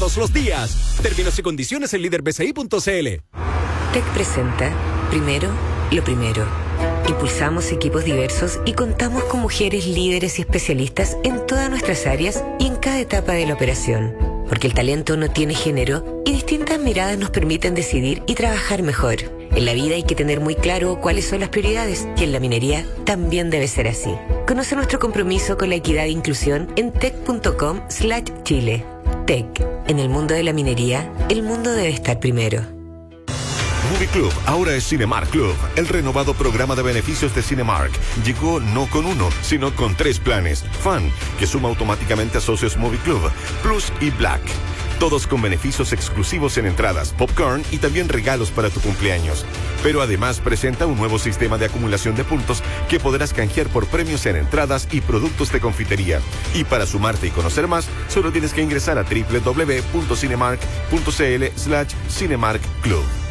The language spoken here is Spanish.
todos los días. Términos y condiciones en líderbci.cl. TEC presenta Primero, lo primero. Impulsamos equipos diversos y contamos con mujeres líderes y especialistas en todas nuestras áreas y en cada etapa de la operación. Porque el talento no tiene género y distintas miradas nos permiten decidir y trabajar mejor. En la vida hay que tener muy claro cuáles son las prioridades y en la minería también debe ser así. Conoce nuestro compromiso con la equidad e inclusión en tec.com/Chile. TEC. En el mundo de la minería, el mundo debe estar primero. Movie Club ahora es Cinemark Club. El renovado programa de beneficios de Cinemark llegó no con uno, sino con 3 planes. Fan, que suma automáticamente a socios Movie Club, Plus y Black. Todos con beneficios exclusivos en entradas, popcorn y también regalos para tu cumpleaños. Pero además presenta un nuevo sistema de acumulación de puntos que podrás canjear por premios en entradas y productos de confitería. Y para sumarte y conocer más, solo tienes que ingresar a www.cinemark.cl/Cinemark Club.